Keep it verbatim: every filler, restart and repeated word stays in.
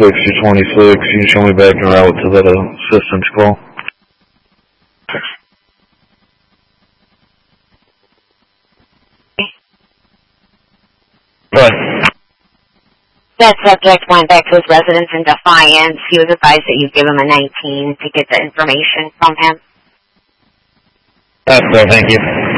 sixty twenty-six. You can show me back en route to that uh, assistance call. What? That subject went back to his residence in Defiance. He was advised that you give him a nineteen to get the information from him. That's fair, thank you.